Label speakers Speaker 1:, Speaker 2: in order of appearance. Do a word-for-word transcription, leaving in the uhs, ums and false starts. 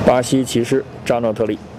Speaker 1: 巴西骑士扎诺特利。